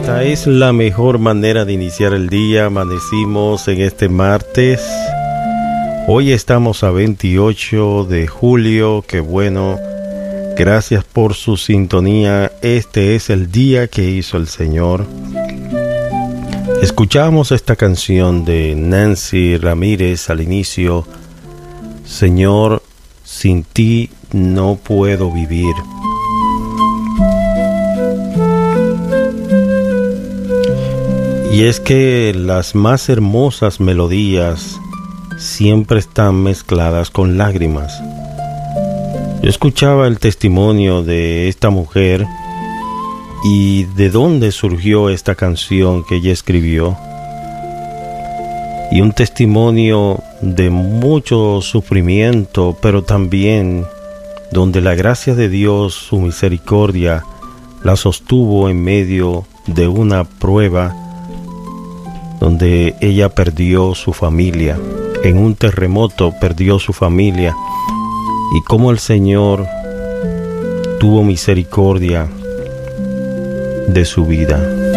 Esta es la mejor manera de iniciar el día. Amanecimos en este martes. Hoy estamos a 28 de julio. Qué bueno. Gracias por su sintonía. Este es el día que hizo el Señor. Escuchamos esta canción de Nancy Ramírez al inicio. Señor, sin ti no puedo vivir. Y es que las más hermosas melodías siempre están mezcladas con lágrimas. Yo escuchaba el testimonio de esta mujer y de dónde surgió esta canción que ella escribió. Y un testimonio de mucho sufrimiento, pero también donde la gracia de Dios, su misericordia, la sostuvo en medio de una prueba donde ella perdió su familia. En un terremoto perdió su familia. Y cómo el Señor tuvo misericordia de su vida.